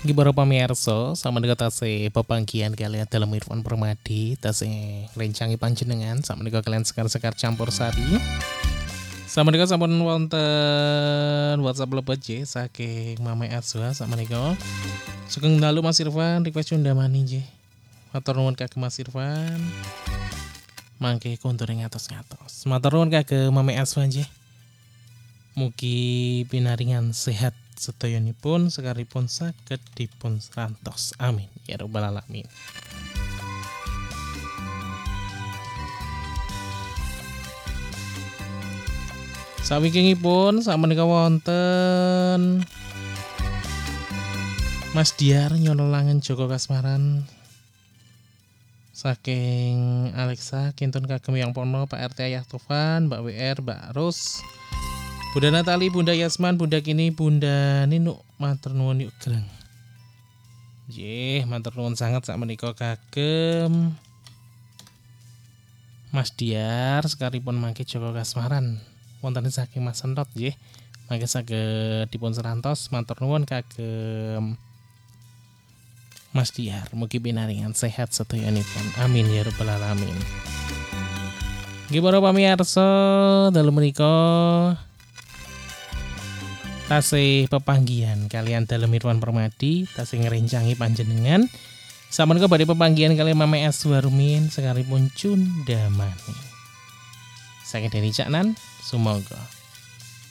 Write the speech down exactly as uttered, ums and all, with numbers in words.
Gibara pamirsa, sama dengan tase pepanggian kalian dalam Irfan Permadi, tase rencangi panjenengan, sama dengan kalian sekar-sekar campur sari. Sama dengan sampun wonten WhatsApp lebet J, saking Mama Azwa, sama dengan sugeng dalu Mas Irfan, request undamani J. Matur nuwun kagem Mas Irfan. Mangke kontur ngatos-ngatos. Matur nuwun kagem Mama Azwa J. Mugi pinaringan sehat sedayanipun sekaripun saged dipun rantos. Amin ya rabbal alamin. Sawingkingipun samenika wonten Mas Diar nyololangen Joko Kasmaran saking Alexa kinten kagem Yang Pono, Pak R T Ayah Tovan, Mbak W R, Mbak Ros, Bunda Natali, Bunda Yasman, Bunda Kini, Bunda Ninu, matur nuwun yuk geleng. Nggih, matur nuwun sanget sakmenika kagem Mas Diar sekaripun mangke Joko Kasmaran. Wonten saking Mas Sentot nggih. Mangke saged dipun serantos matur nuwun kagem Mas Diar. Mugi pinaringan sehat sedayanipun. Amin ya rabbal alamin. Nggih para pamirsa, dalem menika tasih pepanggihan kalian dalam Irfan Permadi, tasih ngerencangi panjenengan. Sampun badhe pepanggihan kalian Mama Azwa Rumin sekaripun cundamani. Saking Deni Caknan, sumoga